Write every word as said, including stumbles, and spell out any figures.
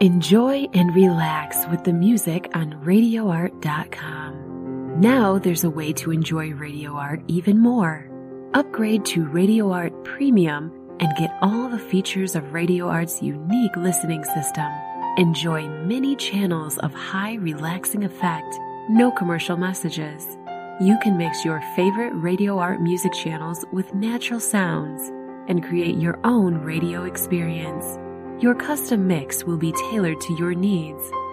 Enjoy and relax with the music on radio art dot com. Now there's a way to enjoy Radio Art even more. Upgrade to Radio Art Premium and get all the features of Radio Art's unique listening system. Enjoy many channels of high relaxing effect, no commercial messages. You can mix your favorite Radio Art music channels with natural sounds and create your own radio experience. Your custom mix will be tailored to your needs